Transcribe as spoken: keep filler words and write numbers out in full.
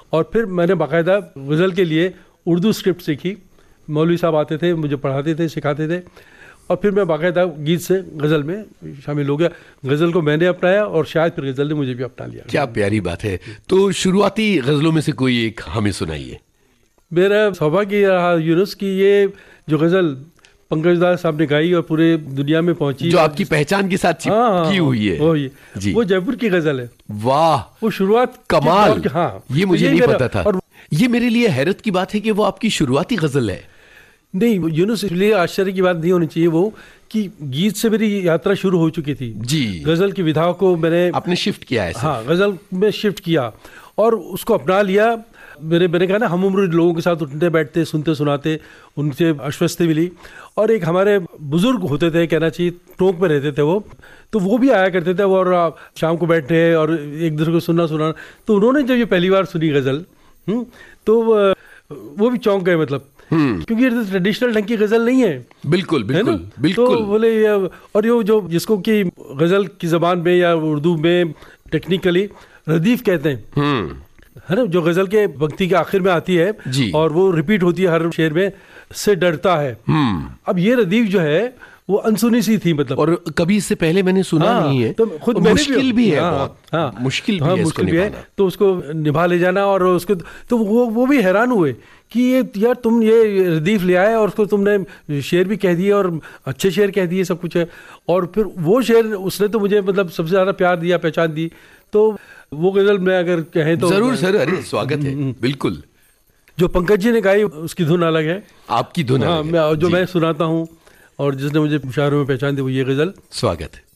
और फिर मैंने बाकायदा गज़ल के लिए उर्दू स्क्रिप्ट सीखी। मौलवी साहब आते थे, मुझे पढ़ाते थे, सिखाते थे, और फिर मैं बाकायदा गीत से गज़ल में शामिल हो गया। गज़ल को मैंने अपनाया और शायद फिर गज़ल ने मुझे भी अपना लिया। क्या प्यारी बात है। तो शुरुआती गज़लों में से कोई एक हमें सुनाइए। मेरा सौभाग्य रहा यूनुस की ये जो गज़ल पंकज दास साहब ने गाई और पूरे दुनिया में पहुंची, जो आपकी पहचान के साथ चिपकी हाँ, हुई है, वो, ये, वो जयपुर की गज़ल है। वाह, वो शुरुआत कमाल। हाँ, ये मुझे नहीं पता था। और ये मेरे लिए हैरत की बात है कि वो आपकी शुरुआती गज़ल है। नहीं यूनुस, इसलिए आश्चर्य की बात नहीं होनी चाहिए वो कि गीत से मेरी यात्रा शुरू हो चुकी थी जी। गज़ल की विधाओं को मैंने आपने शिफ्ट किया है। हाँ, गज़ल में शिफ्ट किया और उसको अपना लिया। मेरे मैंने कहा ना, हम उम्र लोगों के साथ उठते बैठते, सुनते सुनाते, उनसे आश्वस्ति मिली। और एक हमारे बुजुर्ग होते थे, कहना चाहिए टोंक में रहते थे वो, तो वो भी आया करते थे और शाम को बैठे और एक दूसरे को सुनना सुनाना। तो उन्होंने जब ये पहली बार सुनी गज़ल, तो वो भी चौंक गए, मतलब क्योंकि ये ट्रेडिशनल ढंग की गज़ल नहीं है। बिल्कुल बिल्कुल बिल्कुल। तो बोले, और ये जो जिसको कि गज़ल की ज़बान में या उर्दू में टेक्निकली रदीफ कहते हैं, है ना, जो गज़ल के पंक्ति के आखिर में आती है जी। और वो रिपीट होती है हर शेर में, से डरता है। अब ये रदीफ जो है वो अनसुनी सी थी, मतलब, और कभी इससे पहले मैंने सुना हाँ, नहीं है। तो खुद तो मुश्किल भी, भी है, हाँ, बहुत हाँ, मुश्किल भी हाँ, है, मुश्किल भी है। तो उसको निभा ले जाना, और उसको तो वो वो भी हैरान हुए कि ये यार तुम ये रदीफ ले आए और उसको तुमने शेर भी कह दिए और अच्छे शेर कह दिए, सब कुछ है। और फिर वो शेर उसने तो मुझे मतलब सबसे ज़्यादा प्यार दिया, पहचान दी। तो वो गज़ल में अगर कहें तो जरूर सर, अरे स्वागत है। बिल्कुल, जो पंकज जी ने गाई उसकी धुन अलग है, आपकी धुन हाँ, अलग है। जो मैं सुनाता हूँ और जिसने मुझे मुशायरों में पहचान दी वो ये गज़ल। स्वागत है।